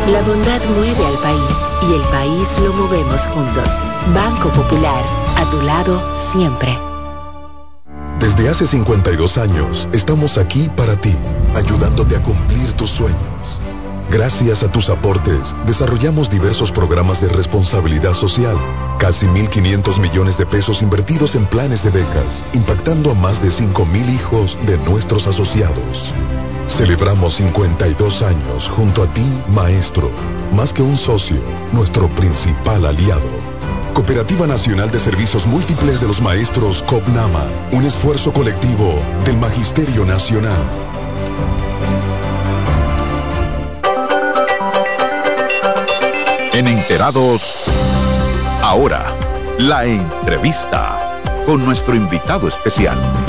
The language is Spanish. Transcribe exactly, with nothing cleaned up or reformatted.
La bondad mueve al país y el país lo movemos juntos. Banco Popular, a tu lado siempre. Desde hace cincuenta y dos años, estamos aquí para ti, ayudándote a cumplir tus sueños. Gracias a tus aportes, desarrollamos diversos programas de responsabilidad social, casi mil quinientos millones de pesos invertidos en planes de becas, impactando a más de cinco mil hijos de nuestros asociados. Celebramos cincuenta y dos años junto a ti, maestro, más que un socio, nuestro principal aliado. Cooperativa Nacional de Servicios Múltiples de los Maestros COPNAMA, un esfuerzo colectivo del Magisterio Nacional. En Enterados, ahora, la entrevista con nuestro invitado especial.